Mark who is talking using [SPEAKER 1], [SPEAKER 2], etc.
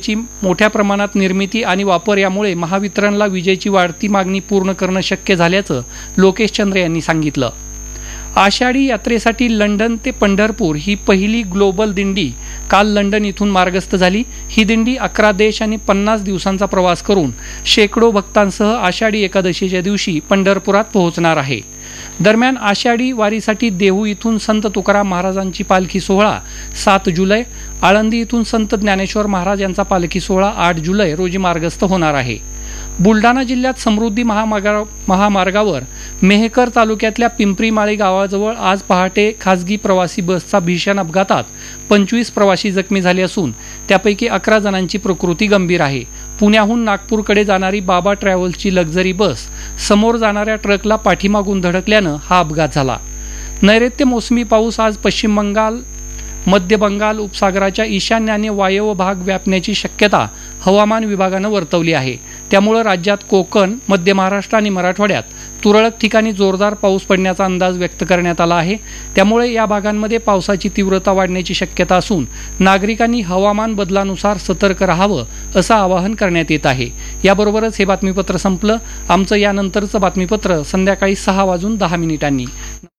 [SPEAKER 1] ची मोठ्या प्रमाणात निर्मिती आणि वापर यामुळे महावितरणला विजेची वाढती मागणी पूर्ण करणं शक्य झाल्याचं लोकेश चंद्र यांनी सांगितलं. आषाढी यात्रेसाठी लंडन ते पंढरपूर ही पहिली ग्लोबल दिंडी काल लंडन इथून मार्गस्थ झाली. ही दिंडी 11 देश आणि 50 दिवसांचा प्रवास करून शेकडो भक्तांसह आषाढी एकादशीच्या दिवशी पंढरपुरात पोहोचणार आहे. दरम्यान आषाढी वारीसाठी देहू इथून संत तुकाराम महाराजांची पालखी सोहळा 7 जुलै, आळंदी इथून संत ज्ञानेश्वर महाराज यांचा पालखी सोहळा 8 जुलै रोजी मार्गस्थ होणार आहे. बुलढाणा जिल्ह्यात समृद्धी महामार्गावर मेहकर तालुक्यातल्या पिंपरीमाळी गावाजवळ आज पहाटे खासगी प्रवासी बसचा भीषण अपघातात 25 प्रवासी जखमी झाले असून त्यापैकी 11 जणांची प्रकृती गंभीर आहे. पुण्याहून नागपूरकडे जाणारी बाबा ट्रॅव्हल्सची लक्झरी बस समोर जाणाऱ्या ट्रकला पाठीमागून धडकल्यानं हा अपघात झाला. नैऋत्य मोसमी पाऊस आज पश्चिम बंगाल, मध्य बंगाल उपसागराच्या ईशान्याने वायव्य भाग व्यापण्याची शक्यता हवामान विभागानं वर्तवली आहे. त्यामुळे राज्यात कोकण, मध्य महाराष्ट्र आणि मराठवाड्यात तुरळक ठिकाणी जोरदार पाऊस पडण्याचा अंदाज व्यक्त करण्यात आला आहे. त्यामुळे या भागांमध्ये पावसाची तीव्रता वाढण्याची शक्यता असून नागरिकांनी हवामान बदलानुसार सतर्क राहावं असं आवाहन करण्यात येत आहे. याबरोबरच हे बातमीपत्र संपलं. आमचं यानंतरचं बातमीपत्र संध्याकाळी 6:10 वाजून 10 मिनिटांनी.